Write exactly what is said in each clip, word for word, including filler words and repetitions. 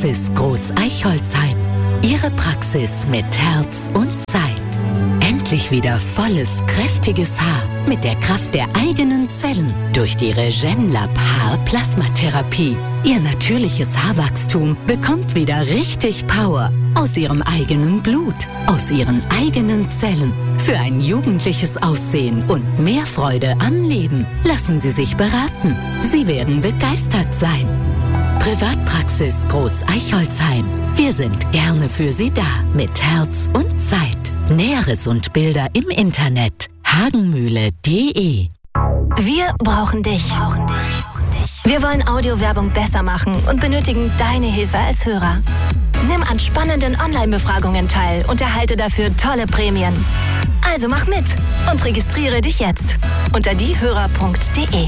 Privatpraxis Groß-Eichholzheim. Ihre Praxis mit Herz und Zeit. Endlich wieder volles, kräftiges Haar mit der Kraft der eigenen Zellen durch die Regenlab Haar-Plasmatherapie. Ihr natürliches Haarwachstum bekommt wieder richtig Power aus ihrem eigenen Blut, aus ihren eigenen Zellen. Für ein jugendliches Aussehen und mehr Freude am Leben. Lassen Sie sich beraten. Sie werden begeistert sein. Privatpraxis Groß-Eichholzheim. Wir sind gerne für Sie da mit Herz und Zeit. Näheres und Bilder im Internet hagenmühle punkt de. Wir brauchen dich. Wir wollen Audiowerbung besser machen und benötigen deine Hilfe als Hörer. Nimm an spannenden Online-Befragungen teil und erhalte dafür tolle Prämien. Also mach mit und registriere dich jetzt unter diehörer punkt de.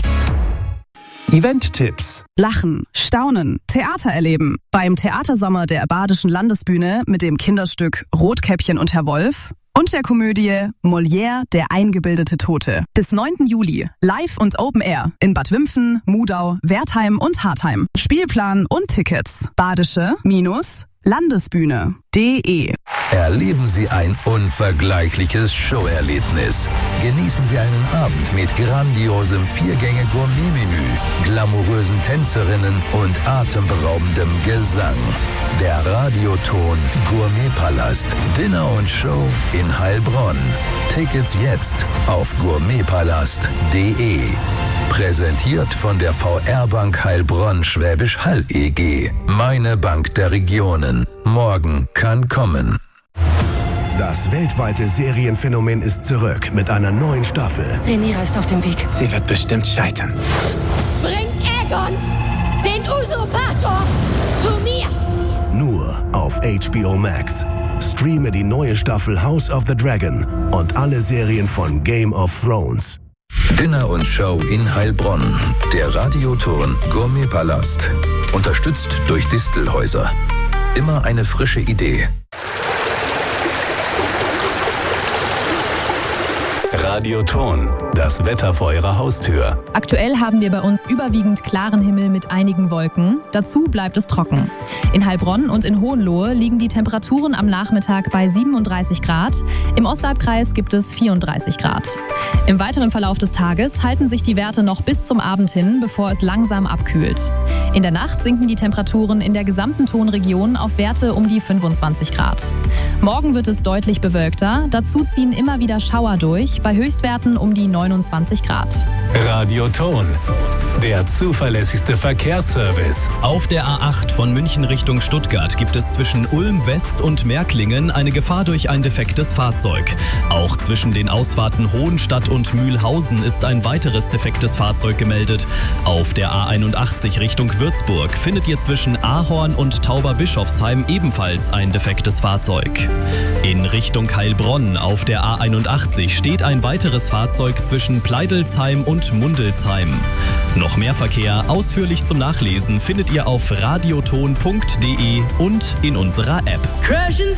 Event-Tipps. Lachen, staunen, Theater erleben. Beim Theatersommer der Badischen Landesbühne mit dem Kinderstück Rotkäppchen und Herr Wolf und der Komödie Molière, der eingebildete Tote. Bis neunten Juli. Live und Open Air in Bad Wimpfen, Mudau, Wertheim und Hartheim. Spielplan und Tickets. Badische-Landesbühne punkt de. Erleben Sie ein unvergleichliches Showerlebnis. Genießen Sie einen Abend mit grandiosem Viergänge-Gourmet-Menü, glamourösen Tänzerinnen und atemberaubendem Gesang. Der Radioton Gourmetpalast. Dinner und Show in Heilbronn. Tickets jetzt auf gourmetpalast punkt de. Präsentiert von der V R-Bank Heilbronn Schwäbisch Hall E G. Meine Bank der Regionen. Morgen kann kommen. Das weltweite Serienphänomen ist zurück mit einer neuen Staffel. Rhaenyra ist auf dem Weg. Sie wird bestimmt scheitern. Bringt Aegon, den Usurpator, zu mir! Nur auf H B O Max. Streame die neue Staffel House of the Dragon und alle Serien von Game of Thrones. Dinner und Show in Heilbronn. Der Radioton Gourmetpalast. Unterstützt durch Distelhäuser. Immer eine frische Idee. Radioton, das Wetter vor Ihrer Haustür. Aktuell haben wir bei uns überwiegend klaren Himmel mit einigen Wolken. Dazu bleibt es trocken. In Heilbronn und in Hohenlohe liegen die Temperaturen am Nachmittag bei siebenunddreißig Grad. Im Ostalbkreis gibt es vierunddreißig Grad. Im weiteren Verlauf des Tages halten sich die Werte noch bis zum Abend hin, bevor es langsam abkühlt. In der Nacht sinken die Temperaturen in der gesamten Tonregion auf Werte um die fünfundzwanzig Grad. Morgen wird es deutlich bewölkter. Dazu ziehen immer wieder Schauer durch, bei Höchstwerten um die neunundzwanzig Grad. Radioton, der zuverlässigste Verkehrsservice. Auf der A acht von München Richtung Stuttgart gibt es zwischen Ulm West und Märklingen eine Gefahr durch ein defektes Fahrzeug. Auch zwischen den Ausfahrten Hohenstadt und Mühlhausen ist ein weiteres defektes Fahrzeug gemeldet. Auf der A einundachtzig Richtung Würzburg findet ihr zwischen Ahorn und Tauberbischofsheim ebenfalls ein defektes Fahrzeug. In Richtung Heilbronn auf der A einundachtzig steht ein weiteres Fahrzeug zwischen Pleidelsheim und Mundelsheim. Noch mehr Verkehr ausführlich zum Nachlesen findet ihr auf radioton punkt de und in unserer App.